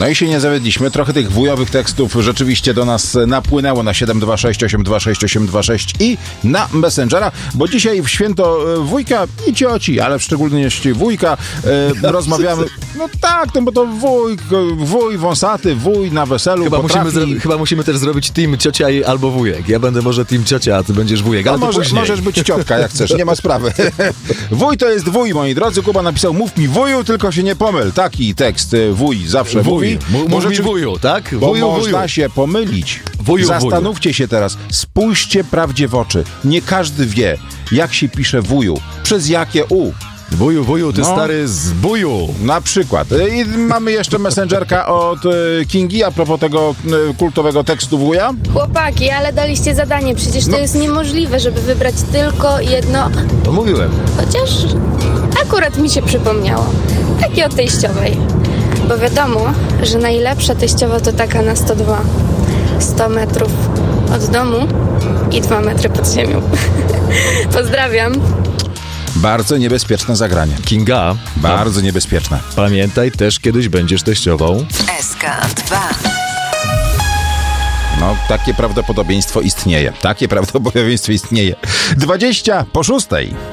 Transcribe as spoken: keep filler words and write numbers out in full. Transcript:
No i się nie zawiedliśmy. Trochę tych wujowych tekstów rzeczywiście do nas napłynęło na siedem dwa sześć osiem dwa sześć osiem dwa sześć i na Messengera, bo dzisiaj w święto wujka i cioci, ale w szczególności wujka e, rozmawiamy. No tak, no bo to wuj, wuj wąsaty, wuj na weselu chyba potrafi... musimy, zro- chyba musimy też zrobić team ciocia i albo wujek. Ja będę może team ciocia, a ty będziesz wujek, ale no to może, później. możesz być ciotka, jak chcesz, nie ma sprawy. Wuj to jest wuj, moi drodzy. Kuba napisał, mów mi wuju, tylko się nie pomyl. Taki tekst, wuj zawsze wuj. mówi. Mów mi wuju, tak? Bo Wuju, można wuju. się pomylić. Wuju, Zastanówcie wuju. się teraz, spójrzcie prawdzie w oczy. Nie każdy wie, jak się pisze wuju. Przez jakie u. Wuju, wuju, ty No. stary z buju. Na przykład. I mamy jeszcze messengerka od e, Kingi a propos tego e, kultowego tekstu wuja. Chłopaki, ale daliście zadanie, przecież to No. jest niemożliwe, żeby wybrać tylko jedno, To mówiłem. chociaż akurat mi się przypomniało. Takie o teściowej. Bo wiadomo, że najlepsza teściowa to taka na sto dwa. sto metrów od domu i dwa metry pod ziemią. Pozdrawiam. Bardzo niebezpieczne zagranie. Kinga, Bardzo niebezpieczne. pamiętaj też kiedyś będziesz teściową. S K dwa. No, takie prawdopodobieństwo istnieje. Takie prawdopodobieństwo istnieje. dwadzieścia po szóstej.